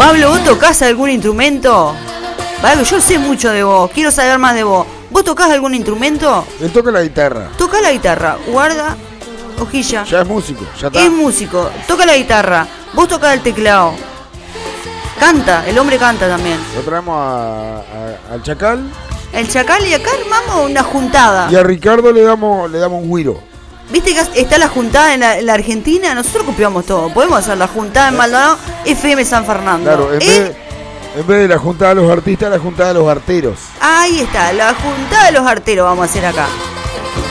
Pablo, ¿vos tocás algún instrumento? Pablo, yo sé mucho de vos, quiero saber más de vos. ¿Vos tocás algún instrumento? Él toca la guitarra. Toca la guitarra, guarda, hojilla. Ya es músico, ya está. Es músico, toca la guitarra, vos tocás el teclado. Canta, el hombre canta también. Lo traemos al Chacal. El Chacal, y acá armamos una juntada. Y a Ricardo le damos un güiro. ¿Viste que está la juntada en la Argentina? Nosotros copiamos todo. Podemos hacer la juntada en Maldonado, FM San Fernando. Claro, en vez de la juntada de los artistas, la juntada de los arteros. Ahí está, la juntada de los arteros vamos a hacer acá.